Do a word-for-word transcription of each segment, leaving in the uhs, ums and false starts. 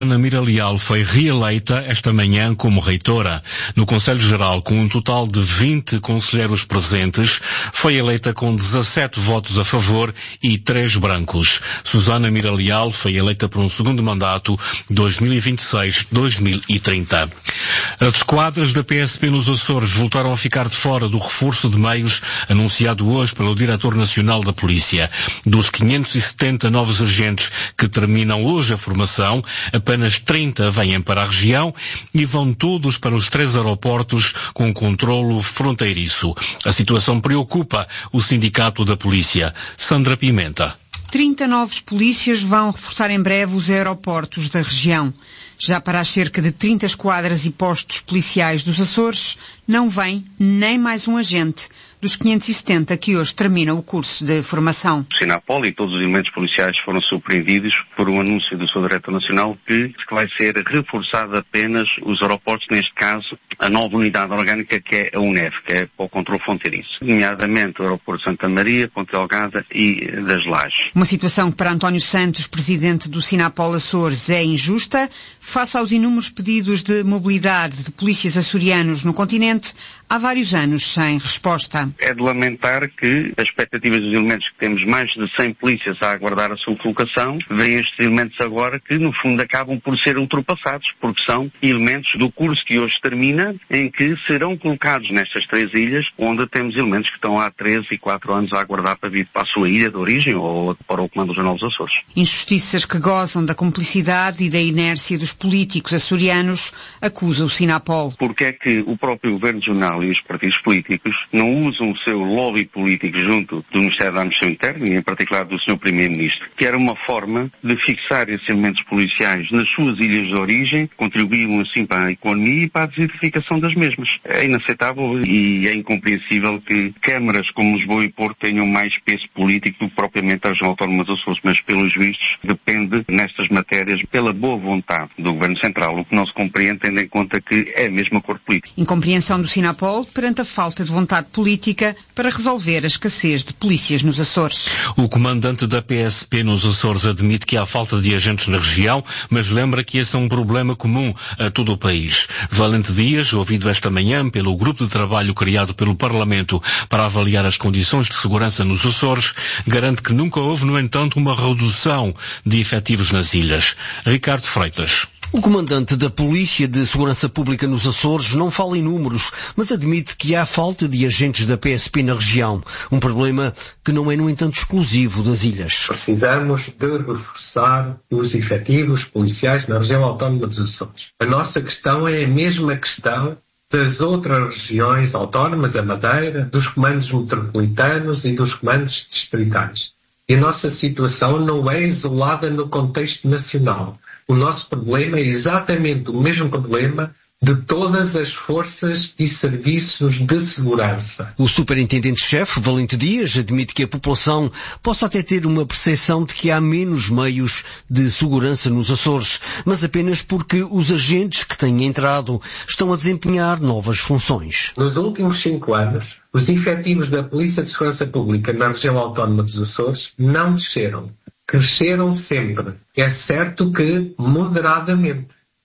Ana Mira Leal foi reeleita esta manhã como reitora. No Conselho Geral, com um total de vinte conselheiros presentes, foi eleita com dezassete votos a favor e três brancos. Susana Mira Leal foi eleita por um segundo mandato, dois mil e vinte e seis a dois mil e trinta. As esquadras da P S P nos Açores voltaram a ficar de fora do reforço de meios anunciado hoje pelo Diretor Nacional da Polícia. Dos quinhentos e setenta novos agentes que terminam hoje a formação, apenas trinta vêm para a região e vão todos para os três aeroportos com controlo fronteiriço. A situação preocupa o Sindicato da Polícia. Sandra Pimenta. trinta novos polícias vão reforçar em breve os aeroportos da região. Já para as cerca de trinta esquadras e postos policiais dos Açores, não vem nem mais um agente dos quinhentos e setenta que hoje terminam o curso de formação. O Sinapol e todos os elementos policiais foram surpreendidos por um anúncio do seu Diretor Nacional que vai ser reforçado apenas os aeroportos, neste caso, a nova unidade orgânica que é a UNEF, que é para o controle fronteiriço, nomeadamente o aeroporto de Santa Maria, Ponta Delgada e das Lajes. Uma situação que para António Santos, presidente do Sinapol Açores, é injusta. Face aos inúmeros pedidos de mobilidade de polícias açorianos no continente, há vários anos sem resposta. É de lamentar que as expectativas dos elementos, que temos mais de cem polícias a aguardar a sua colocação, veem estes elementos agora que, no fundo, acabam por ser ultrapassados, porque são elementos do curso que hoje termina, em que serão colocados nestas três ilhas, onde temos elementos que estão há três e quatro anos a aguardar para vir para a sua ilha de origem ou para o Comando Regional dos Açores. Injustiças que gozam da cumplicidade e da inércia dos políticos açorianos, acusa o Sinapol. Porque é que o próprio Governo Regional e os partidos políticos não usam o seu lobby político junto do Ministério da Administração Interna e em particular do senhor Primeiro-Ministro, que era uma forma de fixar esses elementos policiais nas suas ilhas de origem, contribuíam assim para a economia e para a desertificação das mesmas. É inaceitável e é incompreensível que câmaras como Lisboa e Porto tenham mais peso político do que propriamente a região autónoma dos Açores, mas pelos vistos depende nestas matérias pela boa vontade do Governo Central, o que não se compreende tendo em conta que é mesmo acordo político. Incompreensão do Sinapol perante a falta de vontade política para resolver a escassez de polícias nos Açores. O comandante da P S P nos Açores admite que há falta de agentes na região, mas lembra que esse é um problema comum a todo o país. Valente Dias, ouvido esta manhã pelo grupo de trabalho criado pelo Parlamento para avaliar as condições de segurança nos Açores, garante que nunca houve, no entanto, uma redução de efetivos nas ilhas. Ricardo Freitas. O comandante da Polícia de Segurança Pública nos Açores não fala em números, mas admite que há falta de agentes da P S P na região. Um problema que não é, no entanto, exclusivo das ilhas. Precisamos de reforçar os efetivos policiais na região autónoma dos Açores. A nossa questão é a mesma questão das outras regiões autónomas, a Madeira, dos comandos metropolitanos e dos comandos distritais. E a nossa situação não é isolada no contexto nacional. O nosso problema é exatamente o mesmo problema de todas as forças e serviços de segurança. O superintendente-chefe, Valente Dias, admite que a população possa até ter uma percepção de que há menos meios de segurança nos Açores, mas apenas porque os agentes que têm entrado estão a desempenhar novas funções. Nos últimos cinco anos, os efetivos da Polícia de Segurança Pública na região autónoma dos Açores não desceram. Cresceram sempre. É certo que moderadamente.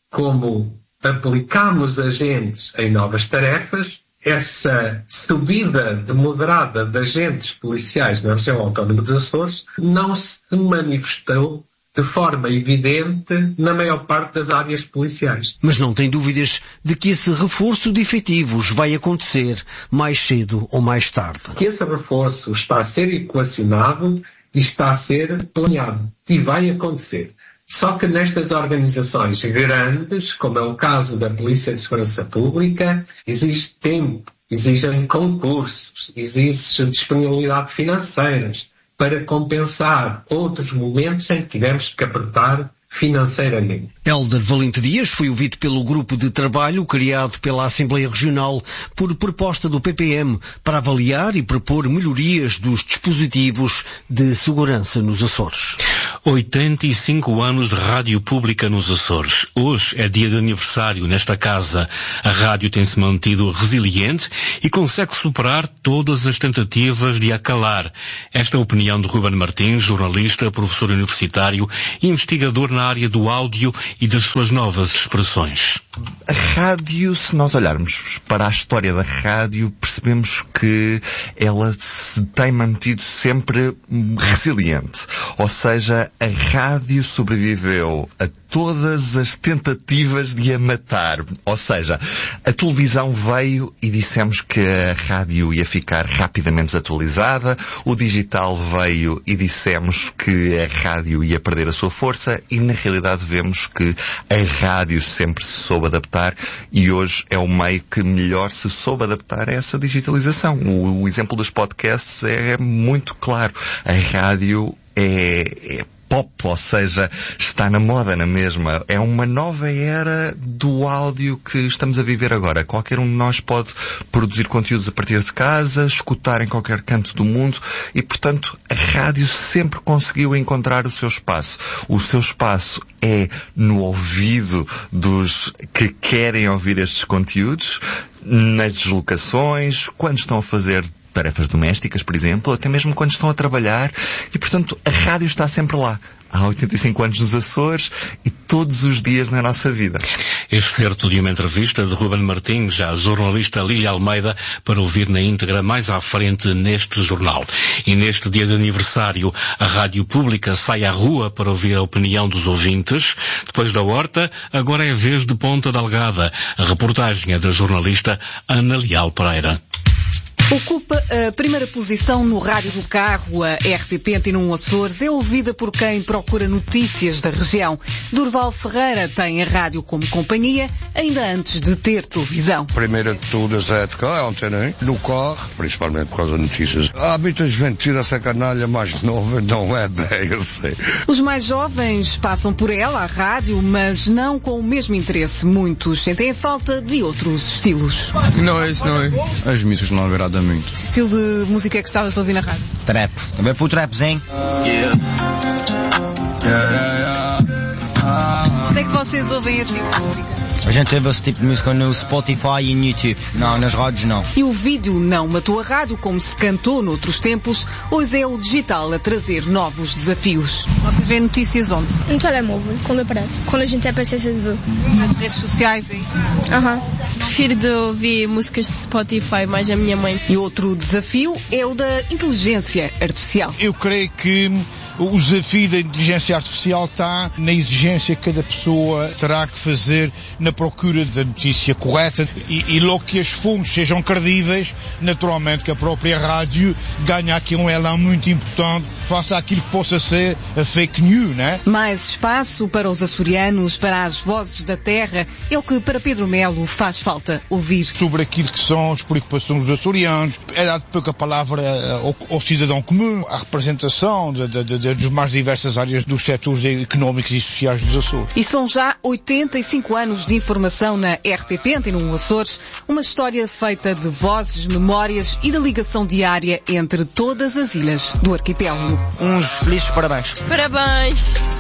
Como aplicamos agentes em novas tarefas, essa subida de moderada de agentes policiais na região autónoma dos Açores não se manifestou de forma evidente na maior parte das áreas policiais. Mas não tem dúvidas de que esse reforço de efetivos vai acontecer mais cedo ou mais tarde. Que esse reforço está a ser equacionado e está a ser planeado. E vai acontecer. Só que nestas organizações grandes, como é o caso da Polícia de Segurança Pública, exige tempo, exigem concursos, exige disponibilidade financeiras para compensar outros momentos em que tivemos que apertar financeiramente. Hélder Valente Dias foi ouvido pelo grupo de trabalho criado pela Assembleia Regional por proposta do P P M para avaliar e propor melhorias dos dispositivos de segurança nos Açores. oitenta e cinco anos de rádio pública nos Açores. Hoje é dia de aniversário nesta casa. A rádio tem-se mantido resiliente e consegue superar todas as tentativas de a calar. Esta é a opinião de Ruben Martins, jornalista, professor universitário e investigador na área do áudio e das suas novas expressões. A rádio, se nós olharmos para a história da rádio, percebemos que ela se tem mantido sempre resiliente. Ou seja, a rádio sobreviveu a todas as tentativas de a matar. Ou seja, a televisão veio e dissemos que a rádio ia ficar rapidamente desatualizada, o digital veio e dissemos que a rádio ia perder a sua força e na realidade vemos que a rádio sempre se soube adaptar e hoje é o meio que melhor se soube adaptar a essa digitalização. O, o exemplo dos podcasts é muito claro. A rádio é, é pop, ou seja, está na moda na mesma. É uma nova era do áudio que estamos a viver agora. Qualquer um de nós pode produzir conteúdos a partir de casa, escutar em qualquer canto do mundo e, portanto, a rádio sempre conseguiu encontrar o seu espaço. O seu espaço é no ouvido dos que querem ouvir estes conteúdos, nas deslocações, quando estão a fazer tarefas domésticas, por exemplo, ou até mesmo quando estão a trabalhar e, portanto, a rádio está sempre lá. Há oitenta e cinco anos nos Açores e todos os dias na nossa vida. Excerto de uma entrevista de Ruben Martins, já jornalista Lília Almeida, para ouvir na íntegra mais à frente neste jornal. E neste dia de aniversário, a Rádio Pública sai à rua para ouvir a opinião dos ouvintes. Depois da horta, agora é a vez de Ponta Delgada. A reportagem é da jornalista Ana Leal Pereira. Ocupa a primeira posição no rádio do carro. A R T P Antena um Açores é ouvida por quem procura notícias da região. Durval Ferreira tem a rádio como companhia ainda antes de ter televisão. Primeira de todas é de cá, é Antena um. No carro, principalmente por causa de notícias. Há muita juventude, essa canalha mais nova não é bem, eu sei. Os mais jovens passam por ela, a rádio, mas não com o mesmo interesse. Muitos sentem a falta de outros estilos. Não é isso, não é. As músicas não agrada muito. Que estilo de música é que gostavas de ouvir na rádio? Trap. Vai para o trapzinho. Yeah. Yeah, yeah, yeah. Onde é que vocês ouvem esse tipo de música? A gente ouve esse tipo de música no Spotify e no YouTube. Não, nas rádios não. E o vídeo não matou a rádio como se cantou noutros tempos. Hoje é o digital a trazer novos desafios. Vocês veem notícias onde? No telemóvel, quando aparece. Quando a gente é para C C V. Nas redes sociais aí? Aham. Uhum. Prefiro de ouvir músicas de Spotify, mais a minha mãe. E outro desafio é o da inteligência artificial. Eu creio que o desafio da inteligência artificial está na exigência que cada pessoa terá que fazer na procura da notícia correta e, e logo que as fontes sejam credíveis, naturalmente que a própria rádio ganha aqui um elan muito importante face àquilo que possa ser a fake news, né? Mais espaço para os açorianos, para as vozes da terra, é o que para Pedro Melo faz falta ouvir. Sobre aquilo que são as preocupações dos açorianos, é dado pouca palavra ao, ao cidadão comum, à representação de, de, de, das mais diversas áreas dos setores económicos e sociais dos Açores. E são já oitenta e cinco anos de informação na R T P Antena um Açores, uma história feita de vozes, memórias e da ligação diária entre todas as ilhas do arquipélago. Uns felizes parabéns. Parabéns!